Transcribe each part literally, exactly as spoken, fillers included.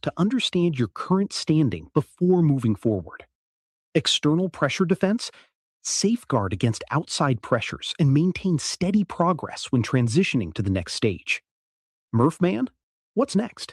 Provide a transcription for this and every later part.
to understand your current standing before moving forward. External pressure defense: safeguard against outside pressures and maintain steady progress when transitioning to the next stage. Murphman, what's next?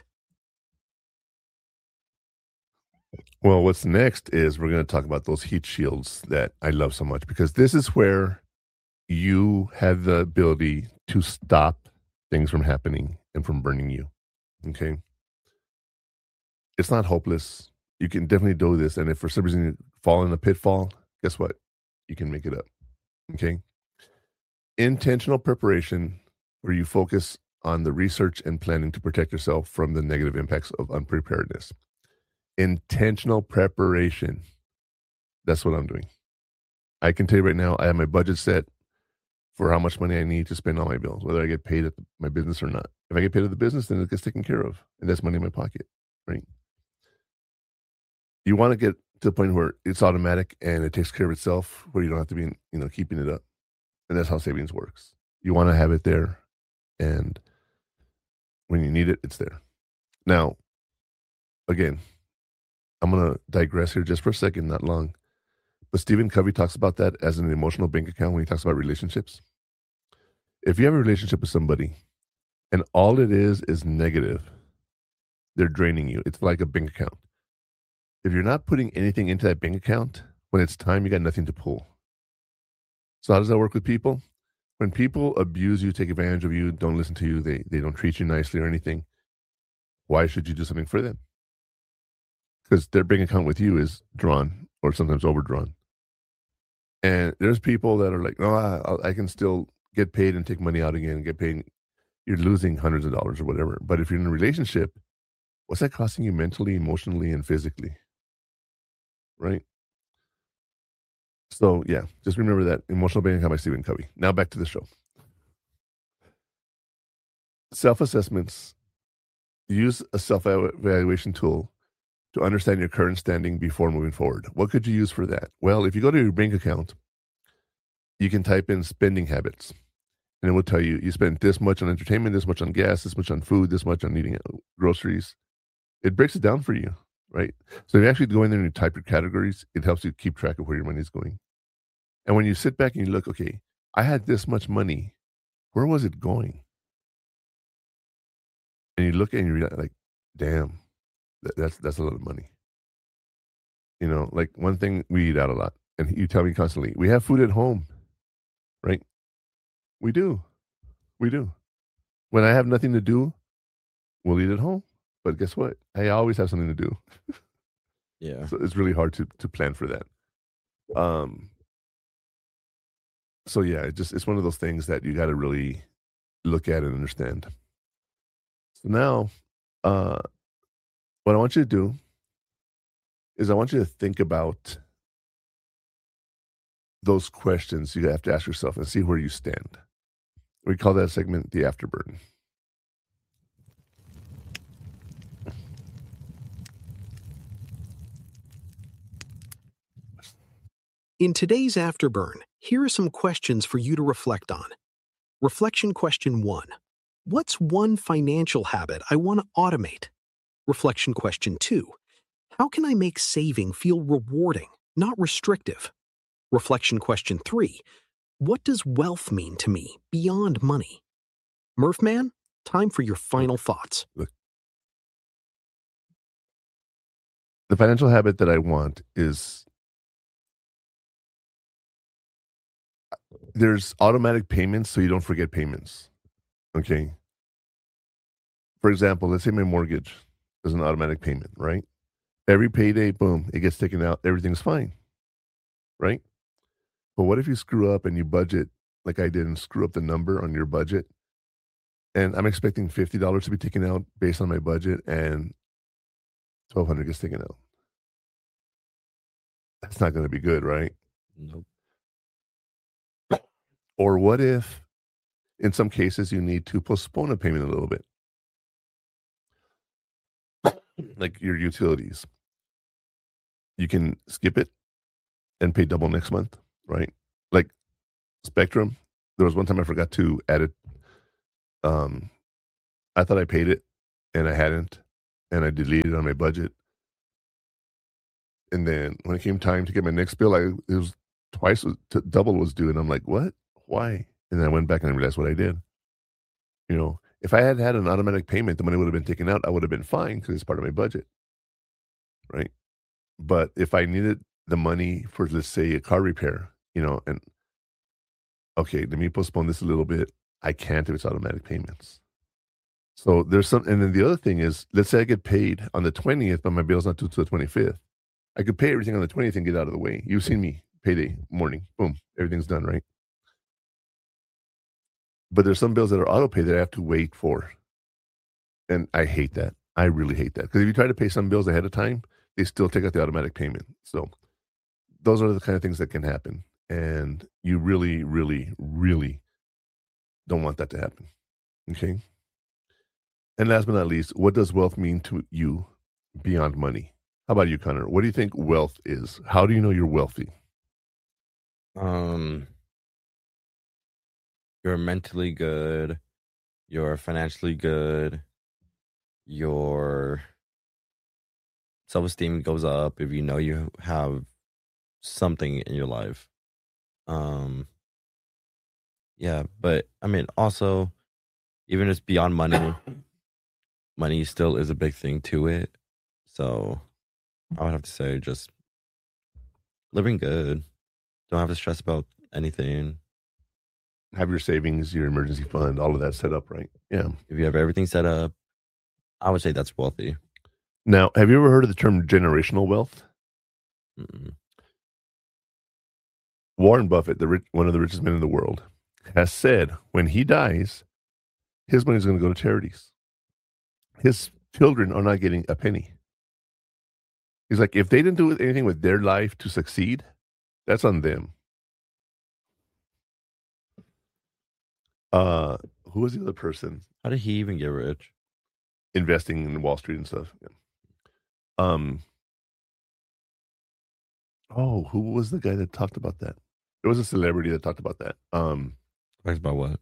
Well, what's next is we're going to talk about those heat shields that I love so much, because this is where you have the ability to stop things from happening and from burning you. Okay. It's not hopeless. You can definitely do this. And if for some reason you fall in a pitfall, guess what? You can make it up. Okay. Intentional preparation, where you focus on the research and planning to protect yourself from the negative impacts of unpreparedness. Intentional preparation. That's what I'm doing. I can tell you right now, I have my budget set for how much money I need to spend on my bills, whether I get paid at my business or not. If I get paid at the business, then it gets taken care of, and that's money in my pocket, right? You want to get to the point where it's automatic and it takes care of itself, where you don't have to be, you know, keeping it up. And that's how savings works. You want to have it there, and when you need it, it's there. Now, again, I'm going to digress here just for a second, not long. But Stephen Covey talks about that as an emotional bank account when he talks about relationships. If you have a relationship with somebody and all it is is negative, they're draining you. It's like a bank account. If you're not putting anything into that bank account, when it's time, you got nothing to pull. So how does that work with people? When people abuse you, take advantage of you, don't listen to you, they, they don't treat you nicely or anything, why should you do something for them? Because their bank account with you is drawn or sometimes overdrawn. And there's people that are like, no, I, I can still get paid and take money out again and get paid. You're losing hundreds of dollars or whatever. But if you're in a relationship, what's that costing you mentally, emotionally, and physically? Right? So, yeah, just remember that. Emotional Bank Account by Stephen Covey. Now back to the show. Self-assessments. Use a self-evaluation tool to understand your current standing before moving forward. What could you use for that? Well, if you go to your bank account, you can type in spending habits, and it will tell you you spend this much on entertainment, this much on gas, this much on food, this much on eating groceries. It breaks it down for you, right? So if you actually go in there and you type your categories, it helps you keep track of where your money is going. And when you sit back and you look, okay, I had this much money, where was it going? And you look and you're like, damn, that, that's that's a lot of money. You know, like one thing, we eat out a lot. And you tell me constantly, we have food at home, right? We do. We do. When I have nothing to do, we'll eat at home. But guess what? I always have something to do. Yeah. So it's really hard to to plan for that. Um. So yeah, it just it's one of those things that you got to really look at and understand. So now, uh, what I want you to do is I want you to think about those questions you have to ask yourself and see where you stand. We call that segment the afterburn. In today's Afterburn, here are some questions for you to reflect on. Reflection question one. What's one financial habit I want to automate? Reflection question two. How can I make saving feel rewarding, not restrictive? Reflection question three. What does wealth mean to me beyond money? Murphman, time for your final thoughts. Look, the financial habit that I want is there's automatic payments so you don't forget payments. Okay. For example, let's say my mortgage is an automatic payment, right? Every payday, boom, it gets taken out. Everything's fine, right? But what if you screw up and you budget like I did and screw up the number on your budget? And I'm expecting fifty dollars to be taken out based on my budget, and twelve hundred dollars gets taken out. That's not going to be good, right? Nope. Or what if, in some cases, you need to postpone a payment a little bit? Like your utilities. You can skip it and pay double next month, right? Like Spectrum, there was one time I forgot to add it. Um, I thought I paid it, and I hadn't. and I deleted it on my budget. And then when it came time to get my next bill, I it was twice, t- double was due, and I'm like, what? Why? And then I went back and I realized what I did. You know, if I had had an automatic payment, the money would have been taken out. I would have been fine because it's part of my budget, right? But if I needed the money for, let's say, a car repair, you know, and okay, let me postpone this a little bit. I can't if it's automatic payments. So there's some, and then the other thing is, let's say I get paid on the twentieth, but my bill's not due to the twenty-fifth. I could pay everything on the twentieth and get out of the way. You've seen me, payday morning, boom, everything's done, right? But there's some bills that are auto pay that I have to wait for. And I hate that. I really hate that. Because if you try to pay some bills ahead of time, they still take out the automatic payment. So those are the kind of things that can happen. And you really, really, really don't want that to happen. Okay. And last but not least, what does wealth mean to you beyond money? How about you, Connor? What do you think wealth is? How do you know you're wealthy? Um, you're mentally good. You're financially good. Your self-esteem goes up if you know you have something in your life. Um, yeah, but I mean, also, even if it's beyond money, money still is a big thing to it. So I would have to say just living good. Don't have to stress about anything. Have your savings, your emergency fund, all of that set up, right? Yeah. If you have everything set up, I would say that's wealthy. Now, have you ever heard of the term generational wealth? Mm-mm. Warren Buffett, the rich, one of the richest men in the world, has said when he dies, his money is going to go to charities. His children are not getting a penny. He's like, if they didn't do anything with their life to succeed, that's on them. Uh, who was the other person? How did he even get rich? Investing in Wall Street and stuff. Yeah. Um. Oh, who was the guy that talked about that? There was a celebrity that talked about that. Um. Talks about what?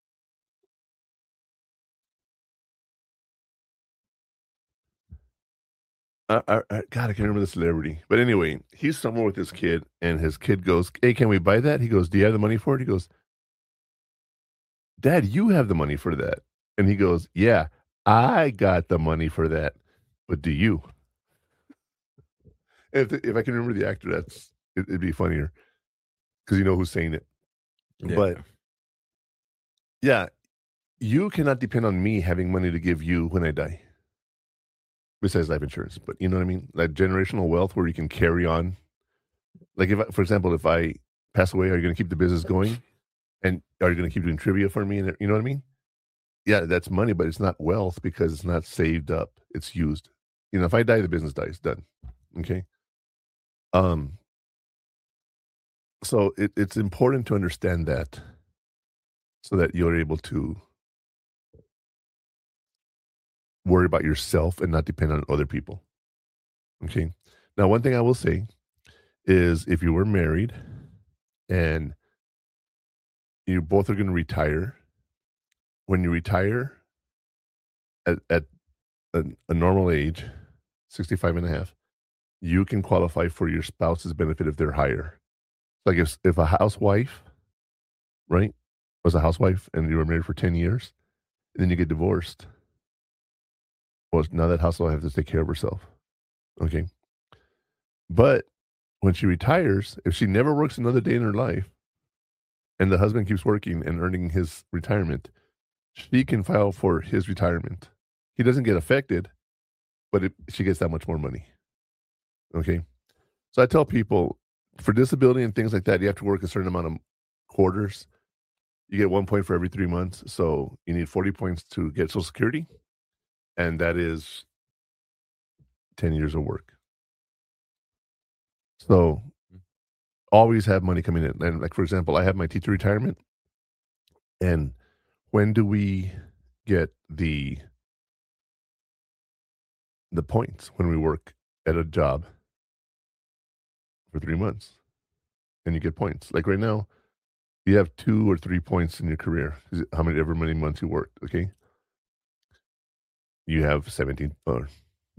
I, I, I, God, I can't remember the celebrity. But anyway, he's somewhere with his kid, and his kid goes, "Hey, can we buy that?" He goes, "Do you have the money for it?" He goes, "Dad, you have the money for that." And he goes, "Yeah, I got the money for that, but do you?" If if I can remember the actor, that's it, it'd be funnier because you know who's saying it. Yeah. But yeah, you cannot depend on me having money to give you when I die. Besides life insurance, but you know what I mean? Like generational wealth where you can carry on. Like if, I, for example, if I pass away, are you going to keep the business going? And are you going to keep doing trivia for me? And you know what I mean? Yeah, that's money, but it's not wealth because it's not saved up. It's used. You know, if I die, the business dies. Done. Okay. Um. So it, it's important to understand that, so that you're able to worry about yourself and not depend on other people. Okay. Now, one thing I will say is if you were married and you both are going to retire, when you retire at, at a, a normal age, sixty-five and a half, you can qualify for your spouse's benefit if they're higher. Like if, if a housewife, right, was a housewife and you were married for ten years, and then you get divorced, well, now that housewife has to take care of herself. Okay. But when she retires, if she never works another day in her life, and the husband keeps working and earning his retirement, she can file for his retirement. He doesn't get affected, but it, she gets that much more money. Okay. So I tell people for disability and things like that, you have to work a certain amount of quarters. You get one point for every three months. So you need forty points to get Social Security. And that is ten years of work. So always have money coming in. And like, for example, I have my teacher retirement. And when do we get the the points? When we work at a job for three months and you get points. Like right now, you have two or three points in your career. How many ever many months you worked, okay? You have seventeen or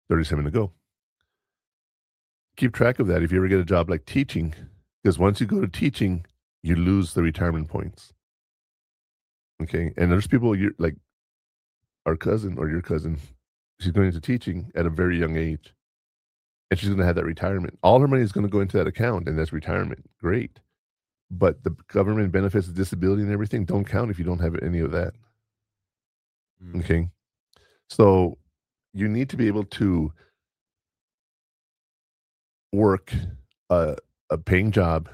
thirty-seven to go. Keep track of that if you ever get a job like teaching, because once you go to teaching, you lose the retirement points. Okay, and there's people you like our cousin or your cousin. She's going into teaching at a very young age, and she's going to have that retirement. All her money is going to go into that account, and that's retirement. Great, but the government benefits, the disability, and everything don't count if you don't have any of that. Mm. Okay, so you need to be able to work a, a paying job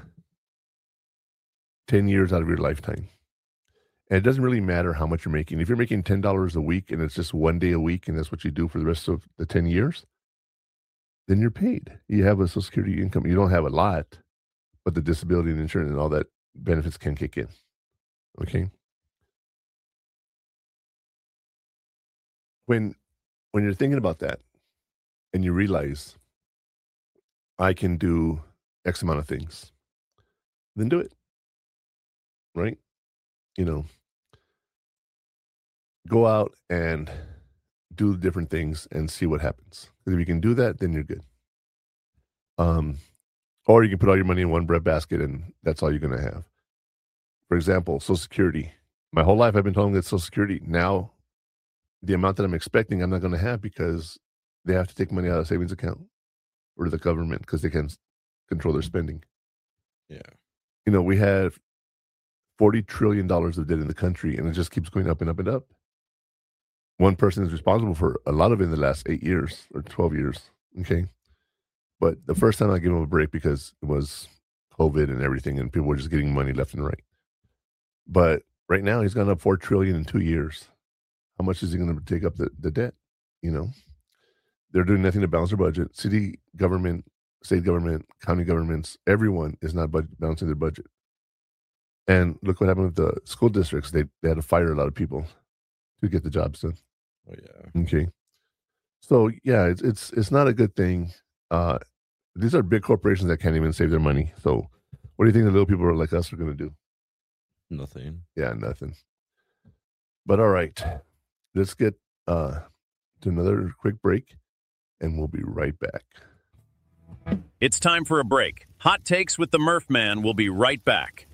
ten years out of your lifetime. And it doesn't really matter how much you're making. If you're making ten dollars a week and it's just one day a week and that's what you do for the rest of the ten years, then you're paid. You have a Social Security income. You don't have a lot, but the disability and insurance and all that benefits can kick in. Okay? When, when you're thinking about that and you realize I can do X amount of things, then do it. Right? You know, go out and do different things and see what happens. Because if you can do that, then you're good. Um, or you can put all your money in one breadbasket and that's all you're going to have. For example, Social Security. My whole life I've been told that Social Security. Now, the amount that I'm expecting, I'm not going to have because they have to take money out of a savings account or the government because they can control their spending. Yeah. You know, we have forty trillion dollars of debt in the country, and it just keeps going up and up and up. One person is responsible for a lot of it in the last eight years or twelve years. Okay. But the first time I gave him a break because it was COVID and everything, and people were just getting money left and right. But right now, he's gone up four trillion dollars in two years. How much is he going to take up the, the debt? You know, they're doing nothing to balance their budget. City government, state government, county governments, everyone is not budget, balancing their budget. And look what happened with the school districts. They, they had to fire a lot of people to get the jobs done. Oh, yeah. Okay. So, yeah, it's it's it's not a good thing. Uh, these are big corporations that can't even save their money. So what do you think the little people like us are going to do? Nothing. Yeah, nothing. But all right. Let's get uh, to another quick break, and we'll be right back. It's time for a break. Hot Takes with the Murph Man will be right back.